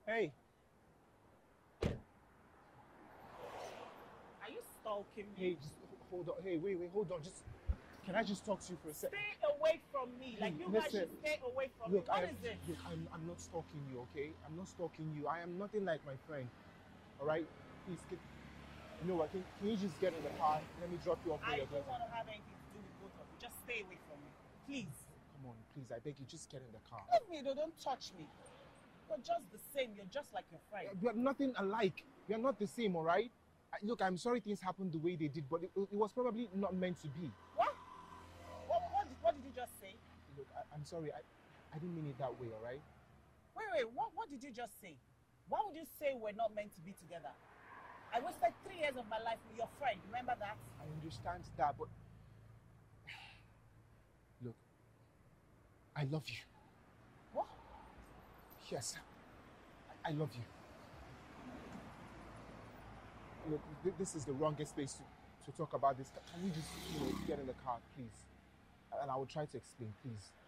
Hey, Are you stalking hey, me? just hold on. Hey, wait, hold on. Can I just talk to you for a sec? Stay away from me. Hey, Like you guys listen. should stay away from me. Look, What is it? I'm not stalking you, okay? I'm not stalking you. I am nothing like my friend. All right? Please, you know what? Can you just get in the car? Let me drop you off where I you're going don't to. want to have anything to do with both of you. Just stay away from me. Please. Come on, please. I beg you, just get in the car. Leave me though, don't touch me. You're just the same. You're just like your friend. We are nothing alike. We are not the same, all right? Look, I'm sorry things happened the way they did, but it was probably not meant to be. What? What did you just say? Look, I'm sorry. I didn't mean it that way, all right? Wait. What did you just say? Why would you say we're not meant to be together? I wasted 3 years of my life with your friend. Remember that? I understand that, but look, I love you. What? Yes, I love you. Look, this is the wrongest place to talk about this. Can we just, get in the car, please? And I will try to explain, please.